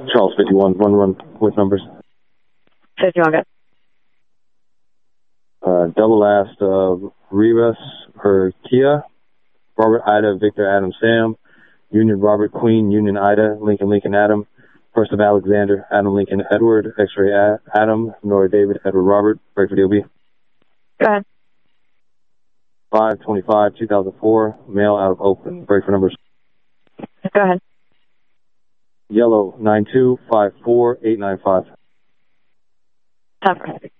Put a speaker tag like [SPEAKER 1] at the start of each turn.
[SPEAKER 1] Charles 51, run with numbers.
[SPEAKER 2] 51, good.
[SPEAKER 1] Double last, Rivas per Kia, Robert Ida, Victor Adam Sam, Union Robert Queen, Union Ida, Lincoln Adam, First of Alexander, Adam Lincoln Edward, X-ray Adam, Nora David, Edward Robert, break for DOB.
[SPEAKER 2] Go ahead.
[SPEAKER 1] 5/25/2004, mail out of Oakland, break for numbers.
[SPEAKER 2] Go ahead.
[SPEAKER 1] Yellow 9254895.
[SPEAKER 2] Time for heavy.